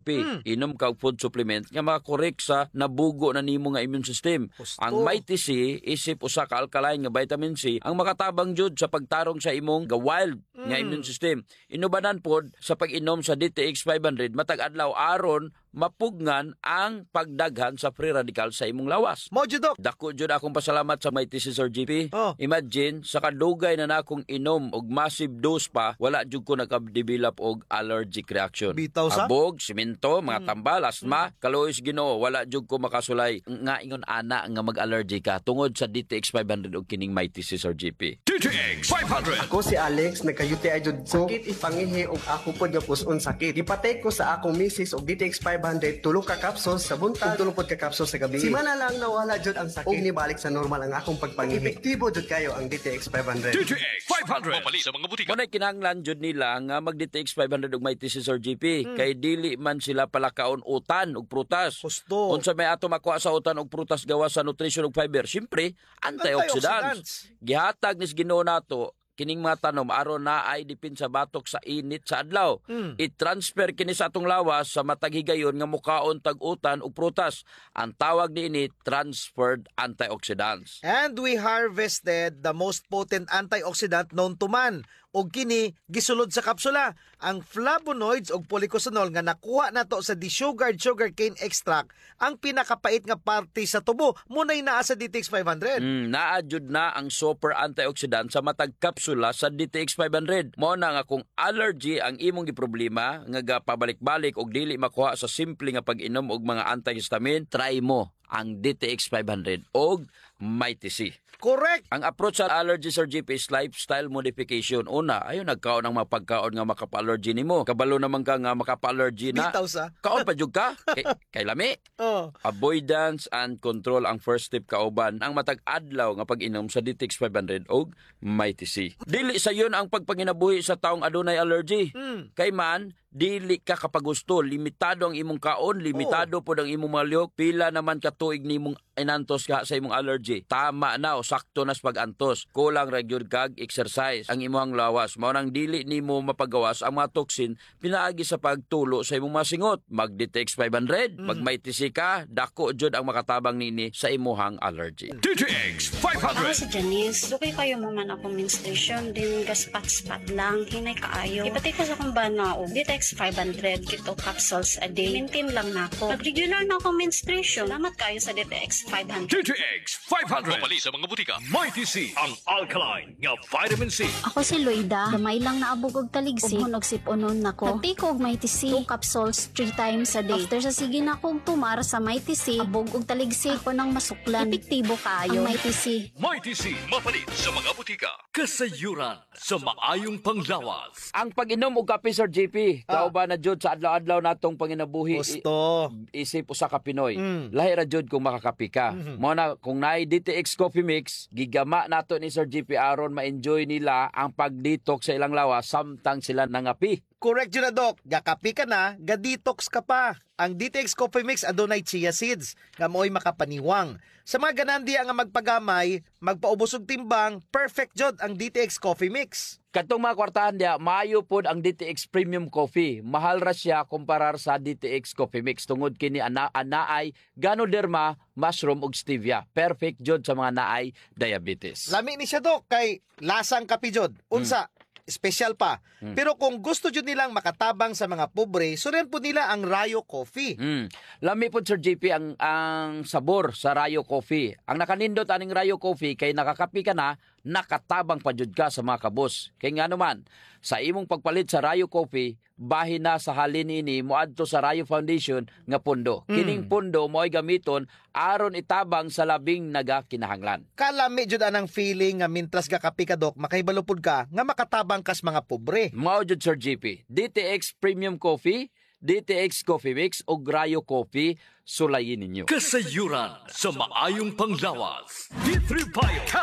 GP. Inom ka og food supplement nga makakorek sa nabugo na nimo nga immune system. Gusto. Ang Mighty C isip usa ka alkaline nga vitamin C ang makatabang jud sa pagtarong sa imong wild nga immune system. Inubanan pod sa pag-inom sa DTX 500 matag adlaw aron mapugnan ang pagdaghan sa free radical sa imong lawas. Mo jud, Dok. Dako jud akong pasalamat sa Mighty C Sir GP. Oh. Imagine sa kadugay na nakong inom og massive dose pa wala jud ko naka-develop og allergic reaction. Bitaw sa? Abog, simento, mga tambal, asma, kaluoy Ginoo wala jud ko makasulay nga ingon ana nga mag-allergy ka tungod sa DTX 500 og kining Mighty C Sir GP. DTX 500. Ako si Alex, nagka-UTI jud ko. Sakit ipangihi og ako pod nga puson sakit. Gipatay ko sa akong misis og DTX 500 tulo ka capsules sa buntag, tulo pod ka capsules sa gabi. Si mana lang nawala jud ang sakit. Og nibalik sa normal ang akong pagpangihi. Epektibo jud kayo ang DTX 500. DTX 500. Mapali sa mga butika. Muna kinahanglan jud nila nga mag-DTX 500 og Mighty C Sir GP kay dili man sila palakaon utan og prutas. Gusto. Unsa may ato makuha sa utan og prutas gawas sa nutrition ug fiber? Syempre, antioxidants. Gihatag ni Ginoo nato kining mga tanom aron na ay dipin sa batok sa init sa adlaw. I-transfer kini sa atong lawas sa matag higayon nga mukaon tag utan ug prutas. Ang tawag niini transferred antioxidants. And we harvested the most potent antioxidant known to man. Og kini gisulod sa kapsula ang flavonoids og polycosanol nga nakuha nato sa desugared sugarcane extract ang pinakapait nga parte sa tubo munay naa sa DTX 500. Naa jud na ang super antioxidant sa matag kapsula sa DTX 500. Mao na nga kung allergy ang imong giproblema nga gapabalik-balik og dili makuha sa simple nga pag-inom og mga antihistamine, try mo ang DTX 500 og Mighty C. Correct. Ang approach sa allergy Sir GP is lifestyle modification. Una, ayaw nagkaon ng mga pagkaon nga makapa-allergy nimo. Kabalo naman ka nga makapa-allergy na. Bitaw sa. Kaon pa jud ka? Kay lami. Oh. Avoidance and control ang first step kauban ang matag adlaw nga pag-inom sa DTX 500 og Mighty C. Dili sa yun ang pagpanginabuhi sa taong adunay allergy. Kay man dili ka kapagusto, limitado ang imong kaon, limitado pod ang imong malyok, pila naman ka tuig nimong inantos ka sa imong allergy. Tama na o sakto nas pag-antos. Kulang ra gyud kag exercise ang imong lawas. Mao nang dili nimo mapagawas ang mga toxin pinaagi sa pagtulo sa imong masingot. Mag-DTX 500, mag Mighty C ka, dako jud ang makatabang nini sa imong allergy. DTX Ako 500. si Janice. Dugay kayo mo man akong menstruation. Din gaspat-spat lang. Hinay kaayo. Ipatay ko sa kong bana o DTX 500 kito capsules a day. Maintain lang na ako. Pag regular na akong menstruation, salamat kayo sa DTX 500. DTX 500. Mapali sa mga butika. Mighty C. Ang alkaline nga vitamin C. Ako si Loida, gamay lang naabog og taligsi, ug hunog siponon nako. Nagtake ko og Mighty C, 2 capsules 3 times a day. After sa sige na akong tumar sa Mighty C, abog og taligsi ako nang masuklan. Epektibo kaayo ang Mighty C. Mighty C. Mapali sa mga butika. Kasayuran sa maayong panglawas. Ang pag-inom og kape Sir GP, kauban na jud sa adlaw-adlaw natong panginabuhi. Gusto. Isip usa ka Pinoy. Lahi ra jud kung makakapi ka. Mo na kung naay DTX Coffee Mix, gigama nato ni Sir GP aron ma-enjoy nila ang pag-detox sa ilang lawas samtang sila nangapi. Correct yun na, Doc. Gakapi ka na, ga-detox ka pa. Ang DTX Coffee Mix adunay chia seeds nga mo'y makapaniwang. Sa mga ganandiya nga magpagamay, magpaubos og timbang, perfect jud ang DTX Coffee Mix. Katong mga kwartahan dia, maayo pod ang DTX Premium Coffee. Mahal ra siya kumparar sa DTX Coffee Mix tungod kini anaay Ganoderma, mushroom ug stevia. Perfect jud sa mga naay diabetes. Lami ni siya, Doc, kay lasang kapi jud. Unsa? Special pa. Pero kung gusto jud nilang makatabang sa mga pobre, suren po nila ang Rayo Coffee. Lami po Sir JP ang sabor sa Rayo Coffee. Ang nakanindot aning Rayo Coffee kay nakakapi ka na, nakatabang pa jud ka sa mga kabos. Kay nga naman, sa imong pagpalit sa Rayo Coffee, bahin na sa halin ini moadto sa Rayo Foundation nga pundo. Kining pundo mo'y gamiton aron itabang sa labing nagakinahanglan. Kalami jud anang feeling nga mintras gakapi ka, Doc, makaibalupod ka nga makatabang kas mga pobre. Mao jud Sir JP, DTX Premium Coffee, DTX Coffee Mix o Rayo Coffee, sulayin ninyo. Kasayuran sa maayong panglawas. D3 Bio Health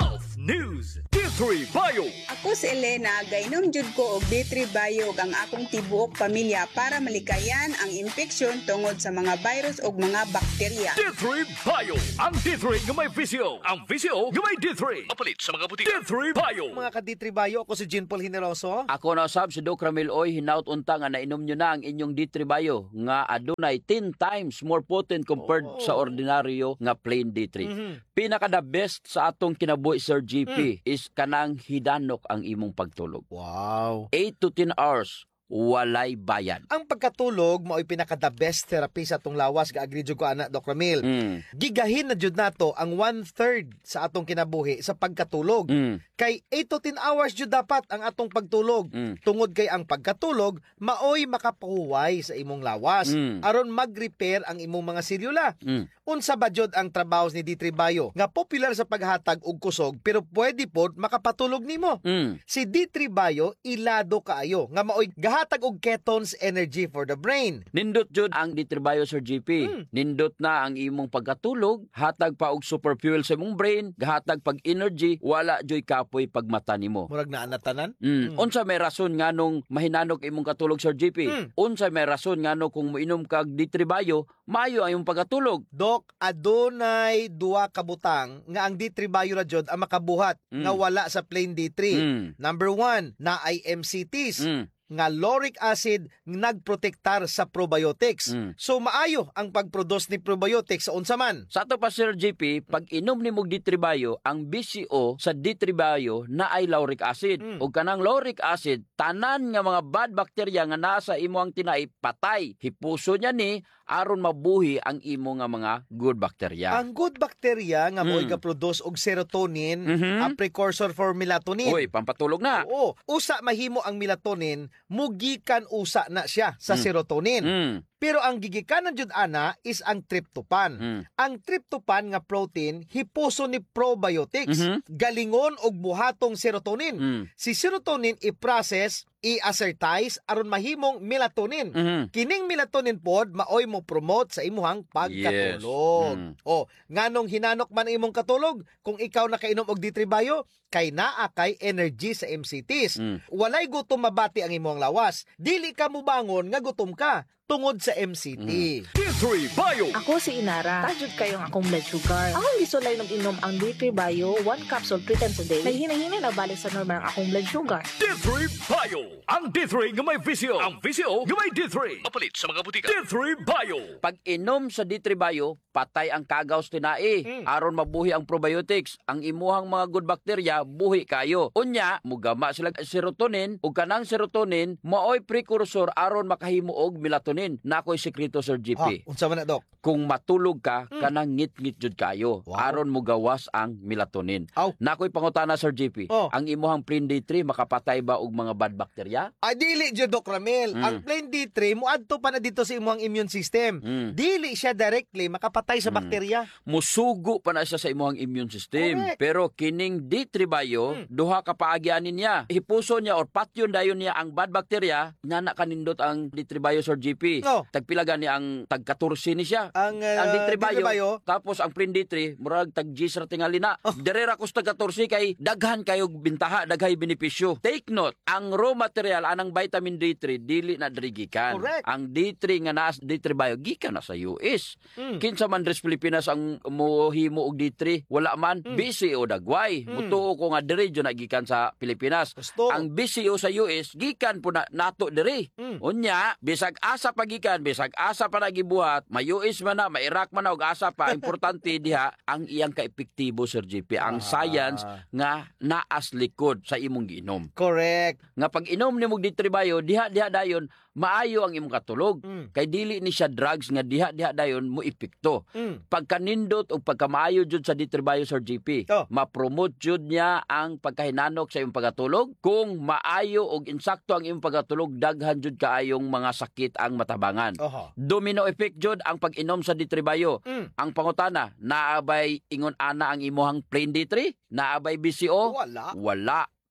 News. D3 Bio. Ako si Elena, gainom jud ko og D3 Bio ug ang akong tibuok pamilya para malikayan ang infeksyon tungod sa mga virus ug mga bakterya. D3 Bio. Ang D3 nga may visyo. Ang visyo nga may D3. Mapalit sa mga butika. D3 Bio. Mga ka-D3Bayo, ako si Jean Paul Generoso. Ako na usab si Doc Ramil Oy, hinaut unta nga nainom nyo na ang inyong D3 Bio nga adunay 10 times more potent compared sa ordinaryo nga plain D3. Pinaka the best sa atong kinabuhi Sir GP is kanang hidanok ang imong pagtulog. Wow. 8 to 10 hours, walay bayad. Ang pagkatulog mao'y pinaka the best therapy sa atong lawas, ga-agree jud ko ana Doc Ramil. Gigahin na jud nato ang 1/3 sa atong kinabuhi sa pagkatulog. Kay 8 to 10 hours jud dapat ang atong pagtulog. Tungod kay ang pagkatulog mao'y makapahuway sa imong lawas aron mag-repair ang imong mga selula. Unsa ba jud ang trabaho ni D3 Bio nga popular sa paghatag og kusog pero pwede pod makapatulog nimo. Si D3 Bio ilado kaayo nga mao'y gahatag og ketones energy for the brain. Nindot jud ang D3 Bio Sir GP. Nindot na ang imong pagkatulog, hatag pa og super fuel sa imong brain, gahatag pag energy, wala joy kapoy pagmata nimo. Murag naa natanan. Unsa may rason nganong mahinanok imong katulog Sir GP? Unsa may rason ngano kung moinom kag D3 Bio, maayo ang imong pagkatulog? Dok, adunay duwa ka butang nga ang D3 Bio ra jud ang makabuhat nga wala sa plain D3. Number 1, na ay MCTs. Nga lauric acid nagprotektar sa probiotics. So maayo ang pagproduce ni probiotics sa unsa man. Sa ato pa Sir GP, pag inom ni mog D3 Bio, ang BCO sa D3 Bio na ay lauric acid. Ug kanang lauric acid, tanan nga mga bad bacteria nga nasa imo ang tinai patay. Hipuso niya ni aron mabuhi ang imo nga mga good bacteria. Ang good bacteria nga mo'y ga-produce og serotonin, a precursor for melatonin. Uy, pampatulog na. Oo, usa mahimo ang melatonin, mugikan usa na siya sa serotonin. Pero ang gigikanan jud ana is ang tryptophan. Ang tryptophan nga protein hipuso ni probiotics, galingon og buhatong serotonin. Si serotonin i-process, i-assertize aron mahimong melatonin. Kining melatonin pod maoy mo promote sa imuhang pagkatulog. O, nganong hinanok man imong katulog kung ikaw nakainom og D3 Bio, kay naa kay energy sa MCTs. Walay gutom mabati ang imong lawas. Dili ka mubangon nga gutom ka tungod sa MCT. D3 Bio. Ako si Inara. Tajud kayong akong blood sugar. Akong gisulay nung inom ang D3 Bio, 1 capsule 3 times a day. Naghinay-hinay na balik sa normal ang akong blood sugar. D3 Bio. Ang D3 nga may visyo. Ang visyo nga may D3. Mapalit sa mga butika. D3 Bio. Pag inom sa D3 Bio, patay ang kagaws tinai. Aron mabuhi ang probiotics. Ang imuhang mga good bacteria, buhi kayo. Unya, mugama sila serotonin, ug kanang serotonin, maoy precursor aron makahimo og melatonin. Nakoy sekreto Sir GP. Unsa man na Dok? Kung matulog ka, kanang ngit-ngit jud kayo. Aron mo gawas ang melatonin. Nakoy pangutana Sir GP. Ang imuhang plain D3 makapatay ba og mga bad bacteria? Ay, dili jud Doc Ramel. Ang plain D3 muadto pa na dito sa imuhang immune system. Dili siya directly makapatay sa bakterya. Musugo pa na siya sa imuhang immune system. Correct. Pero kining D3 Bio, duha ka paagyanin niya. Hipuso niya or patyon dayon niya ang bad bacteria, nga kanindot ang D3 Bio Sir GP. Tagpila gani ang tag-14 ni siya. Ang D3 Bio, Bio, tapos ang plain D3 murag tag-10 ra tingali na. Direra ko sa tag-14 kay daghan kayo bintaha, daghay benepisyo. Take note, ang raw material anang vitamin D3 dili na diri gikan. Correct. Ang D3 nga naa sa D3 Bio gikan na sa US. Kinsa man dres Pilipinas ang mohimo og D3, wala man BCO dagway. Mutuo ko nga diri jud na gikan sa Pilipinas. Gusto. Ang BCO sa US gikan po na nato diri. Unya, bisag asa pagikan, bisag asa pa nagibuhat, may US man na, may Iraq man na, og asa pa, importante diha, ang iyang ka-epektibo, Sir GP, ang science nga naas likod sa imong giinom. correct. Nga pag inom ni mong D3 Bio, diha dayon, maayo ang imong katulog. Kay dili ni siya drugs nga diha dayon mo epekto. Pagkanindot o pagkamaayo jud sa D3 Bio Sir GP, ma-promote jud niya ang pagkahinanok sa imong pagkatulog. Kung maayo og insakto ang imong pagkatulog, daghan jud kaayong mga sakit ang matabangan. Domino effect jud ang pag-inom sa D3 Bio. Ang pangutana, naabay ingon ana ang imuhang plain D3? Naabay BCO? Wala. Wala.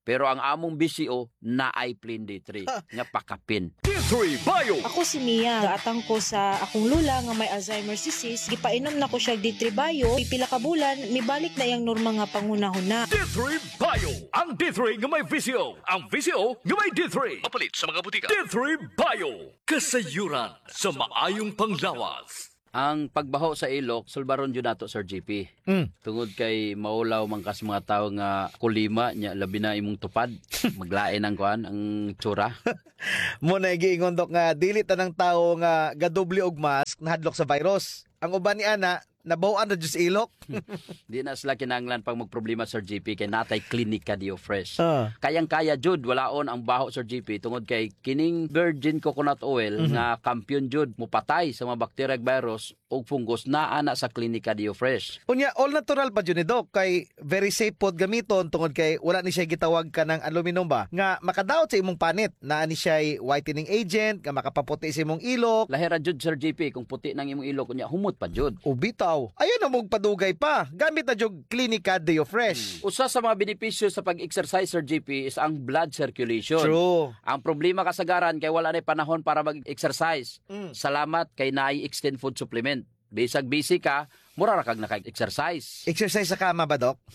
Pero ang among BCO na ay plain D3 nga pakapin. D3 Bio. Ako si Mia, gaatang ko sa akong lula nga may Alzheimer's disease, gipainom na ko siya D3 Bio, pipila ka bulan, mibalik na yang norma nga pangunahuna. D3 Bio. Ang D3 nga may visyo. Ang visyo nga may D3. Mapalit sa mga butika. D3 Bio. Kasayuran sa maayong panglawas. Ang pagbaho sa ilok, sulbaron yun nato, Sir GP. Tungod kay maulaw mangkas mga tao nga kulima, nya labi na imong tupad. Maglain ang kuan, ang tsura. Mo na giingon dok nga dili tanang tawo nga gadoble og mask nahadlok sa virus. Ang uban ni ana nabawaan na sa ilok. Di na sila kinanglan pang magproblema, Sir GP, kay natay klinika Dio Fresh. Ah. Kayang-kaya jud walaon ang baho, Sir GP, tungod kay kining virgin coconut oil nga kampiyon jud mupatay sa mga bacteria ug virus ug fungus naa na sa klinika Dio Fresh. Unya all natural pa jud ni dok kay very safe pod gamiton tungod kay wala ni siya gitawag ka ng aluminum ba nga makadaot sa imong panit. Naa ni siya whitening agent nga makapaputi sa imong ilok. Lahira jud, Sir GP, kung puti nang imong ilok unya humot pa jud. Ubitaw. Ayun na mong padugay pa. Gamit na jud klinika Deo Fresh. Usa sa mga benepisyo sa pag-exercise, Sir GP, is ang blood circulation. True. Ang problema kasagaran kay wala na panahon para mag-exercise. Salamat kay naay extend food supplement. Bisag busy ka, mura ra kag naka-exercise. Exercise sa kama ba, dok?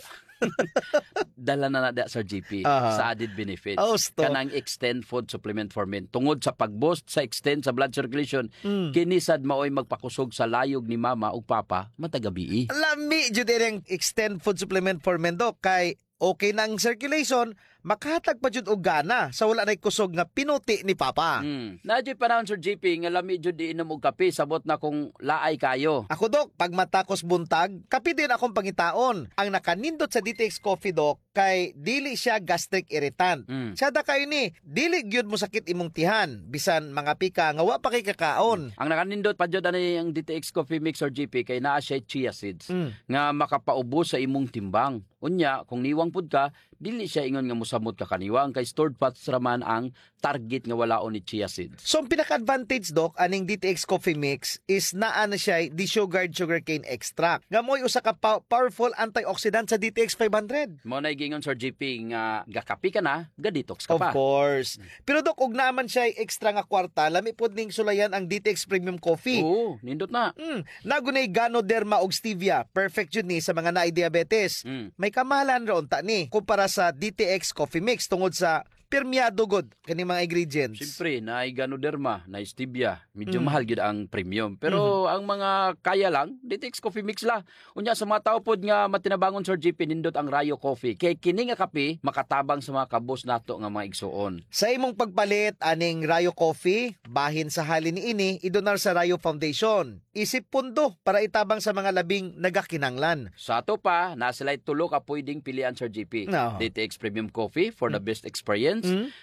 Dala na nada, Sir GP, Aha. sa added benefits. Oh, stop. Kanang extend food supplement for men. Tungod sa pag-boost sa extend sa blood circulation, kinisad maoy magpakusog sa layog ni mama ug papa matagabi. Lami jud ang extend food supplement for men, dok, kay okay na ang circulation, makahatag pa jud og gana sa wala nay kusog nga pinuti ni papa. Nadyo panahon, Sir GP, nga lami jud di inom og kape, sabot na kung laay kayo. Ako, dok, pag matakos buntag, kapi din akong pangitaon. Ang nakanindot sa DTX Coffee, dok, kay dili siya gastric irritant. Sada kayo ni, dili gyud mo sakit imong tihan, bisan mga pika nga wa pa kay kakaon. Ang nakanindot pa jud ani ang DTX Coffee Mix, Sir GP, kay naa siya chia seeds nga makapaubos sa imong timbang. Unya, kung niwang pud ka, dili siya ingon nga musamot ka kaniwang kay stored fats raman ang target nga walaon ni chia seeds. So, ang pinaka-advantage, dok, aning DTX Coffee Mix is naa na siya desugared sugarcane extract. Nga mo'y usa ka powerful antioxidant sa DTX 500. Mo na gingon, Sir GP, nga gakapi ka na, ga-detox ka Of pa. course. Pero, dok, ug naman siya extra nga kwarta, lami pod ning sulayan ang DTX Premium Coffee. Oo, nindot na. Nagunay Ganoderma og stevia. Perfect yun ni sa mga naay diabetes. May kamahalan ron ta ni kumpara sa DTX Coffee Mix tungod sa permiado god kani mga ingredients. Siyempre, naay Ganoderma, naay stevia. Medyo mahal gyud ang premium. Pero ang mga kaya lang, DTX Coffee Mix la. Unya sa mga tao pod nga matinabangon, Sir GP, nindot ang Rayo Coffee. Kay kini nga kape makatabang sa mga kabos nato nga mga igsuon. Sa imong pagpalit aning Rayo Coffee, bahin sa halin ni ini, idonar sa Rayo Foundation. Isip pundo para itabang sa mga labing nagakinanglan. Sa ato pa, nasilay tulo ka pwedeng pilian, Sir GP. No. DTX Premium Coffee for the best experience.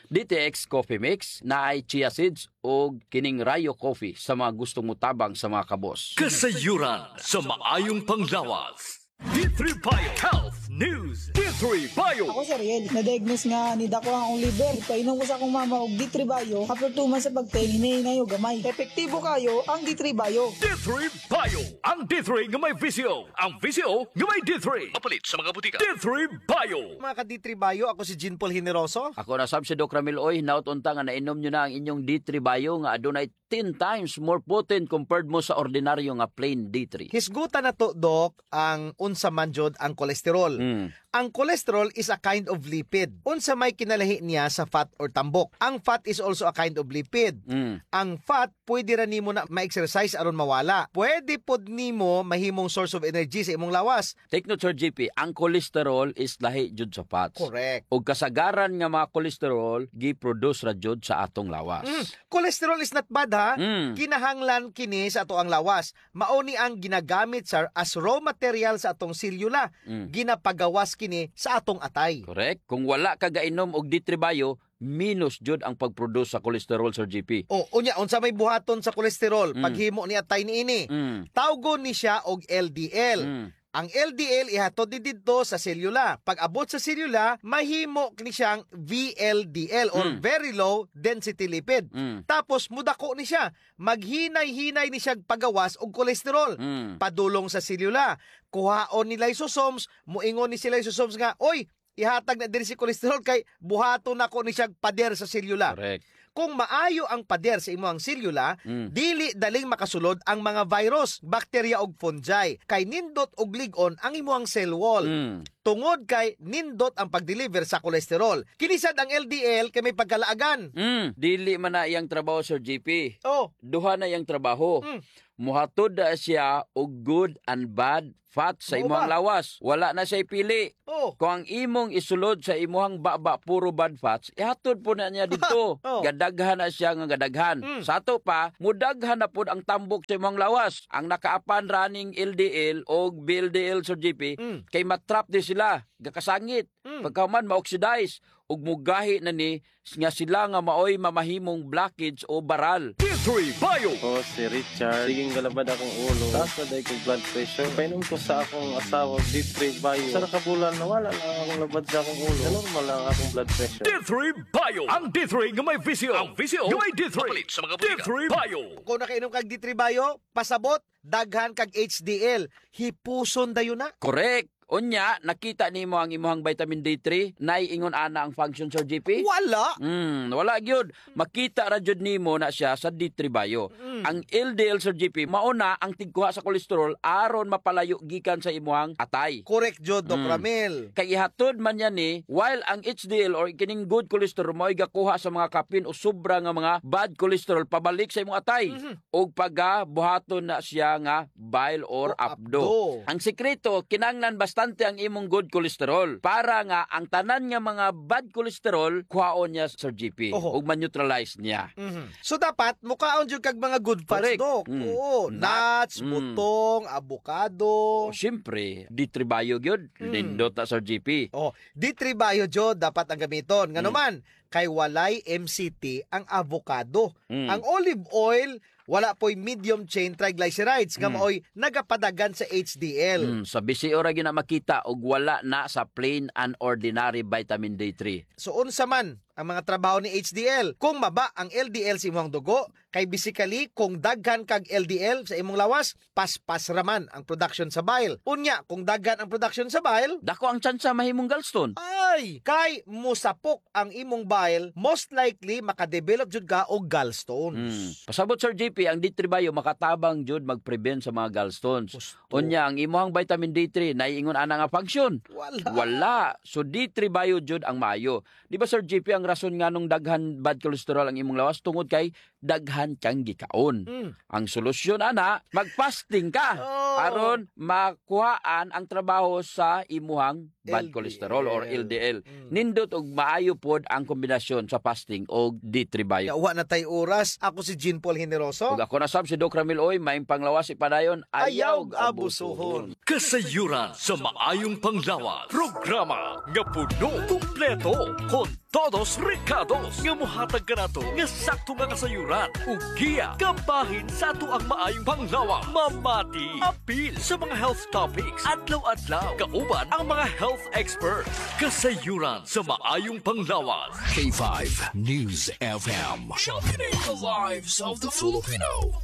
DTX Coffee Mix na ay chia seeds o kining Rayo Coffee sa mga gustong mutabang sa mga kabos. Kasayuran sa maayong panglawas. D3 Bio Health News. D3 Bio. Ako si Ariel, na-diagnose nga ni dako ang liver. Painom ko sa akong mama og D3 Bio. After 2 months sa pagtingin na yung gamay. Epektibo kayo ang D3 Bio. D3 Bio. Ang D3 nga may visyo. Ang visyo nga may D3. Mapalit sa mga butika. D3 Bio. Mga ka-D3 Bio, ako si Jean Paul Generoso. Ako na si Doc Ramil Oy, nautunta nga nainom nyo na ang inyong D3 Bio nga adunay 10 times more potent compared mo sa ordinaryo nga plain D3. Hisgutan na to, Dok, ang unsa man jud ang kolesterol. Ang cholesterol is a kind of lipid. Unsa may kinalahi niya sa fat or tambok. Ang fat is also a kind of lipid. Ang fat, pwede ra nimo na ma-exercise aron mawala. Pwede pod nimo mahimong source of energy sa imong lawas. Take note, Sir GP, ang cholesterol is lahi jud sa fats. Correct. O kasagaran nga mga cholesterol, gi-produce ra jud sa atong lawas. Cholesterol is not bad, ha? Kinahanglan kini sa ato ang lawas. Mauni ang ginagamit sir as raw material sa atong selula. Ginapagawas kini sa atong atay. Correct? Kung wala ka gainom og D3 Bio, minus jud ang pag-produce sa cholesterol, Sir GP. O, unya, unsa may buhaton sa kolesterol, paghimo ni atay niini. Tawgon ni siya og LDL. Ang LDL ihatod ni didto sa selula. Pag abot sa selula, mahimo ni siyang VLDL or very low density lipid. Tapos mudako ni siya. Maghinay-hinay ni siya pagawas og kolesterol. Padulong sa selula. Kuhaon ni lysosomes, muingon ni si lysosomes nga, oy, ihatag na diri si kolesterol kay buhato na ko ni siya pader sa selula. Correct. Kung maayo ang pader sa imong selula, dili daling makasulod ang mga virus, bakterya ug fungi. Kay nindot og lig-on ang imong cell wall. Tungod kay nindot ang pag-deliver sa kolesterol. Kinisad ang LDL kay may pagkalaagan. Dili man na iyang trabaho, Sir JP. Oh, Duha na iyang trabaho. Muhatod na siya og good and bad fat sa Oo imong ba? lawas. Wala na siya pili. oh. Kung ang imong isulod sa imong baba puro bad fats, ihatod po na niya dito. Oh. Gadaghan na siya nga gadaghan. Sa ato pa, mudaghan na po ang tambok sa imong lawas. Ang nakaapan running LDL o BLDL, Sir JP, kay matrap di sila. Gakasangit. Pagkaman ma-oxidize ug mugahi na ni nga sila nga maoy mamahimong blockage o baral. D3 Bio. Ako si Richard. Siging galabad akong ulo. Taas na dahil kong blood pressure. Painom ko sa akong asawa, D3 Bio. Sa nakabulan, nawala lang akong labad sa akong ulo. Normal lang akong blood pressure. D3 Bio. Ang D3 nga may visyo. Ang visyo nga may D3. Mapalit sa mga butika. D3 Bio. Kung nakainom kag D3 Bio, pasabot, daghan kag HDL. Hipuson dayon na. Correct. Unya, nakita nimo ang imuhang vitamin D3 na ingon ana ang function, Sir JP? Wala. Wala gyud. Makita ra jud nimo na siya sa D3 Bio. Ang LDL, Sir JP, mauna ang tigkuha sa kolesterol aron mapalayo gikan sa imuhang atay. Correct jud, Doc Ramil. Kay ihatod man yan ni, while ang HDL or kining good cholesterol mo'y gakuha sa mga kapin o sobra nga mga bad cholesterol pabalik sa imong atay. O buhaton na siya nga bile or abdo. Ang sekreto, kinanglan bastante ang imong good cholesterol para nga ang tanan nga mga bad cholesterol kuhaon niya, Sir GP, Oho. ug ma-neutralize niya. So dapat mukaon jud kag mga good fats, Correct. Doc. Oo, nuts, butong, avocado. Siyempre, D3 Bio gyud, nindot na, Sir GP. Oh, D3 Bio jud dapat ang gamiton. Ngano man, kay walay MCT ang avocado. Ang olive oil wala po'y medium chain triglycerides nga maoy nagapadagan sa HDL. Sa BCO ra gyud na makita og wala na sa plain and ordinary vitamin D3. So unsa man ang mga trabaho ni HDL? Kung maba ang LDL sa imong dugo, kay basically kung daghan kag LDL sa imong lawas, paspas raman ang production sa bile. Unya, kung daghan ang production sa bile, Dako ang tsansa mahimong gallstone. ay, kay musapok ang imong bile, most likely makadevelop jud ka og gallstones. Pasabot, Sir JP, ang D3 Bio makatabang jud mag-prevent sa mga gallstones. Unya, ang imuhang vitamin D3 naiingon ana nga function. Wala. So D3 Bio jud ang maayo. Di ba, Sir JP, ang rason nga nung daghan bad cholesterol ang imong lawas tungod kay daghan kang gikaon. Ang solusyon ana, mag-fasting ka aron makuhaan ang trabaho sa imuhang bad LDL. cholesterol or LDL. Nindot og maayo pod ang kombinasyon sa fasting og D3 Bio. Yawa na tay oras. Ako si Jean Paul Generoso. Ug ako na sab si Doc Ramil Oy, maing panglawas ipadayon, Ayaw ayaw abusuhon. Kasayuran sa maayong panglawas. Programa nga puno, kumpleto, kon todos recados nga mohatag kanato nga sakto nga kasayuran ug giya kabahin sa ato ang maayong panglawas. Mamati apil sa mga health topics adlaw-adlaw kauban ang mga health experts. Kasayuran sa maayong panglawas. K5 News FM. Championing the lives of the Filipino.